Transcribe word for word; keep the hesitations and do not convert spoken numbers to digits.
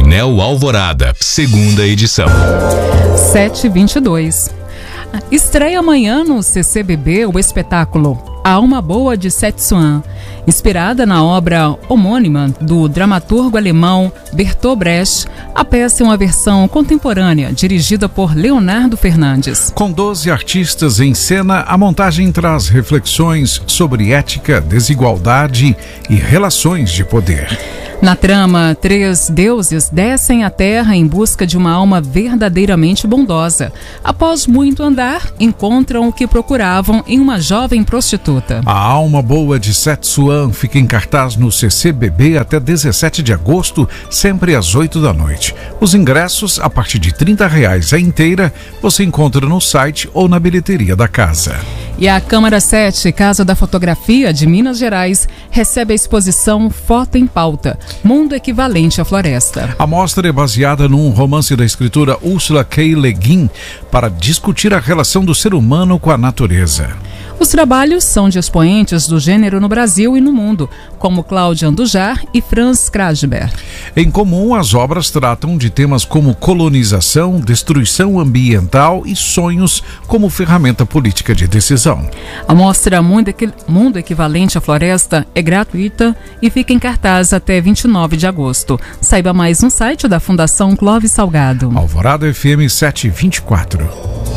Painel Alvorada, segunda edição. sete e vinte e dois. Estreia amanhã no C C B B o espetáculo Alma Boa de Setsuan, inspirada na obra homônima do dramaturgo alemão Bertolt Brecht. A peça é uma versão contemporânea, dirigida por Leonardo Fernandes. Com doze artistas em cena, a montagem traz reflexões sobre ética, desigualdade e relações de poder. Na trama, três deuses descem à Terra em busca de uma alma verdadeiramente bondosa. Após muito andar, encontram o que procuravam em uma jovem prostituta. A Alma Boa de Setsuan fica em cartaz no C C B B até dezessete de agosto, sempre às oito da noite. Os ingressos, a partir de trinta reais a inteira, você encontra no site ou na bilheteria da casa. E a Câmara sete, Casa da Fotografia de Minas Gerais, recebe a exposição Foto em Pauta, Mundo Equivalente à Floresta. A mostra é baseada num romance da escritora Ursula K. Le Guin para discutir a relação do ser humano com a natureza. Os trabalhos são de expoentes do gênero no Brasil e no mundo, como Cláudia Andujar e Franz Krasberg. Em comum, as obras tratam de temas como colonização, destruição ambiental e sonhos como ferramenta política de decisão. A mostra Mundo, Equi- Mundo Equivalente à Floresta é gratuita e fica em cartaz até vinte e nove de agosto. Saiba mais no site da Fundação Clóvis Salgado. Alvorada F M sete e vinte e quatro.